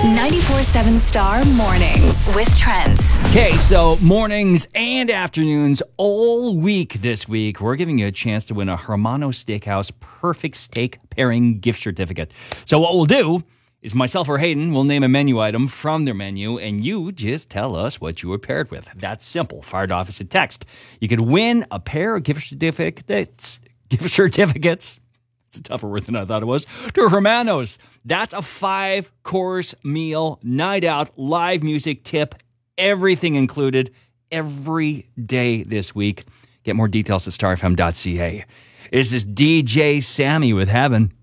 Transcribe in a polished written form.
94.7 Star Mornings with Trent. Okay, so mornings and afternoons all week this week, we're giving you a chance to win a Hermano Steakhouse Perfect Steak Pairing gift certificate. So what we'll do is myself or Hayden will name a menu item from their menu, and you just tell us what you were paired with. That's simple. Fire to office a text. You could win a pair of gift certificates. It's a tougher word than I thought it was. To Hermanos. That's a 5-course meal, night out, live music, tip, everything included, every day this week. Get more details at starfm.ca. This is DJ Sammy with Heaven.